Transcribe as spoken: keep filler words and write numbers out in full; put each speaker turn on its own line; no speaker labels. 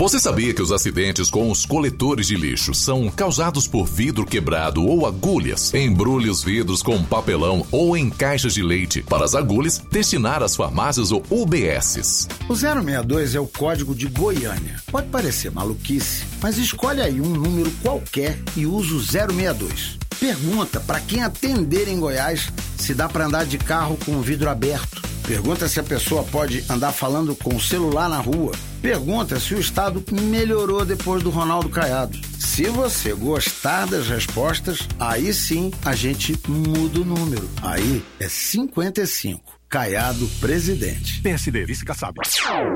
Você sabia que os acidentes com os coletores de lixo são causados por vidro quebrado ou agulhas? Embrulhe os vidros com papelão ou em caixas de leite para as agulhas destinar às farmácias ou U B Ss.
O zero seis dois é o código de Goiânia. Pode parecer maluquice, mas escolhe aí um número qualquer e usa o zero seis dois. Pergunta para quem atender em Goiás se dá para andar de carro com o vidro aberto. Pergunta se a pessoa pode andar falando com o celular na rua. Pergunta se o estado melhorou depois do Ronaldo Caiado. Se você gostar das respostas, aí sim a gente muda o número. Aí é cinquenta e cinco. Caiado presidente.
P S D, vice-caçado.